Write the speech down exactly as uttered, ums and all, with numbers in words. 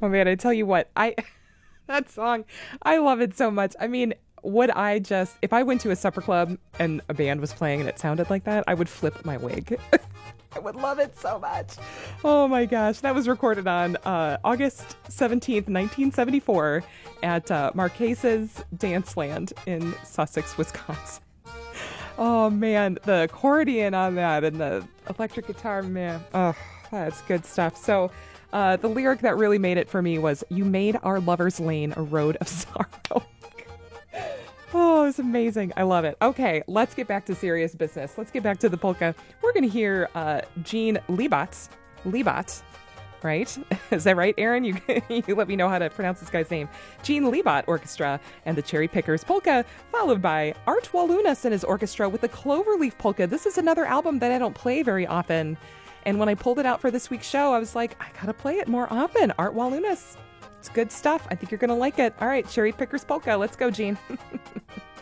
Oh man, I tell you what, I that song, I love it so much. I mean, would I just if I went to a supper club and a band was playing and it sounded like that, I would flip my wig. I would love it so much. Oh my gosh. That was recorded on uh, August seventeenth, nineteen seventy-four at uh, Marquesas Danceland in Sussex, Wisconsin. Oh man, the accordion on that and the electric guitar, man. Oh, that's good stuff. So uh, the lyric that really made it for me was, "You made our lover's lane a road of sorrow." Oh, it's amazing. I love it. Okay, let's get back to serious business. Let's get back to the polka. We're going to hear uh, Gene Libat. Libat, right? Is that right, Aaron? You, you let me know how to pronounce this guy's name. Gene Libat Orchestra and the Cherry Pickers Polka, followed by Art Walunas and his orchestra with the Cloverleaf Polka. This is another album that I don't play very often. And when I pulled it out for this week's show, I was like, I got to play it more often. Art Walunas. It's good stuff. I think you're going to like it. All right, Cherry Pickers Polka. Let's go, Gene.